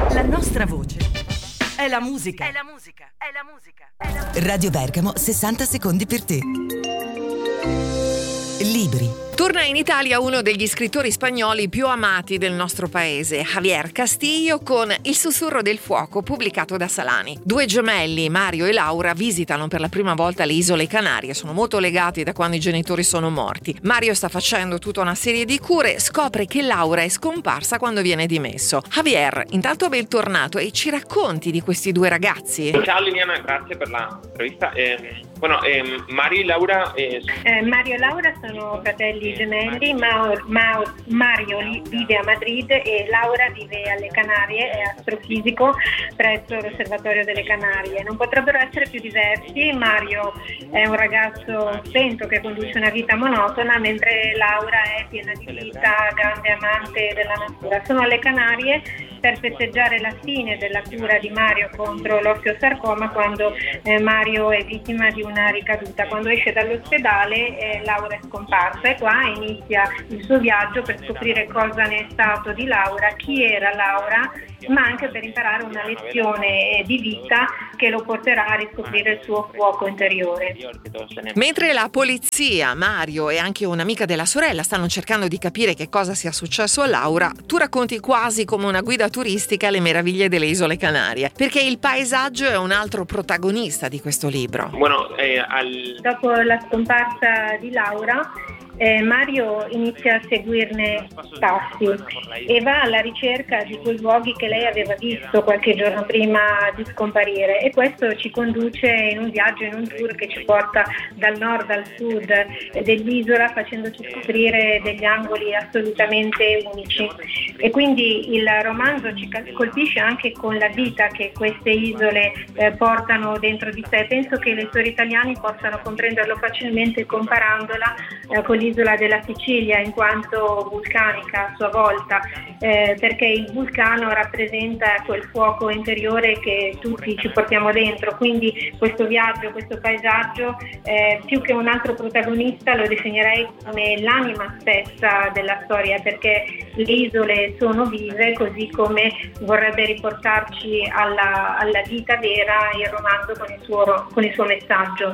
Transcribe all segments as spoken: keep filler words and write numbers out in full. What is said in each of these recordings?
La nostra voce è la musica. È la musica, è la musica, è la musica. Radio Bergamo, sessanta secondi per te. Libri. Torna in Italia uno degli scrittori spagnoli più amati del nostro paese, Javier Castillo, con Il sussurro del fuoco, pubblicato da Salani. Due gemelli, Mario e Laura, visitano per la prima volta le isole Canarie. Sono molto legati da quando i genitori sono morti. Mario sta facendo tutta una serie di cure, scopre che Laura è scomparsa quando viene dimesso. Javier, intanto bentornato e ci racconti di questi due ragazzi. Ciao Liliana, grazie per la intervista. Eh, bueno, eh, Mario e Laura... Eh... Eh, Mario e Laura sono fratelli gemelli, ma, ma Mario vive a Madrid e Laura vive alle Canarie, è astrofisico presso l'Osservatorio delle Canarie. Non potrebbero essere più diversi. Mario è un ragazzo spento che conduce una vita monotona, mentre Laura è piena di vita, grande amante della natura. Sono alle Canarie per festeggiare la fine della cura di Mario contro l'osteosarcoma, quando eh, Mario è vittima di una ricaduta. Quando esce dall'ospedale eh, Laura è scomparsa e qua inizia il suo viaggio per scoprire cosa ne è stato di Laura, chi era Laura, ma anche per imparare una lezione di vita che lo porterà a riscoprire il suo fuoco interiore. Mentre la polizia, Mario e anche un'amica della sorella stanno cercando di capire che cosa sia successo a Laura, tu racconti quasi come una guida turistica le meraviglie delle isole Canarie, perché il paesaggio è un altro protagonista di questo libro. Bueno, eh, al... Dopo la scomparsa di Laura, Eh, Mario inizia a seguirne passi e va alla ricerca di quei luoghi che lei aveva visto qualche giorno prima di scomparire, e questo ci conduce in un viaggio, in un tour che ci porta dal nord al sud dell'isola, facendoci scoprire degli angoli assolutamente unici. E quindi il romanzo ci colpisce anche con la vita che queste isole eh, portano dentro di sé. Penso che i lettori italiani possano comprenderlo facilmente comparandola eh, con l'isola della Sicilia, in quanto vulcanica a sua volta, eh, perché il vulcano rappresenta quel fuoco interiore che tutti ci portiamo dentro. Quindi questo viaggio, questo paesaggio, eh, più che un altro protagonista lo definirei come l'anima stessa della storia, perché le isole sono vive, così come vorrebbe riportarci alla, alla vita vera il romanzo con il suo, con il suo messaggio.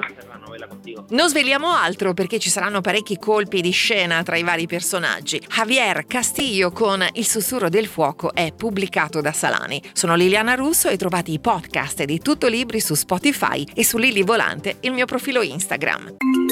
Non sveliamo altro perché ci saranno parecchi colpi di scena tra i vari personaggi. Javier Castillo con Il sussurro del fuoco è pubblicato da Salani. Sono Liliana Russo e trovate i podcast di Tutto Libri su Spotify e su Lili Volante, il mio profilo Instagram.